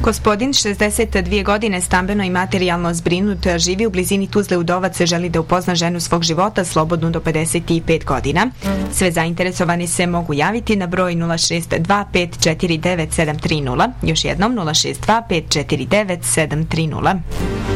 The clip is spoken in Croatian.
Gospodin, 62 godine, stambeno i materijalno zbrinut, živi u blizini Tuzle Udovac, želi da upozna ženu svog života, slobodnu do 55 godina. Sve zainteresovani se mogu javiti na broj 062 549 730. Još jednom 062 549 730.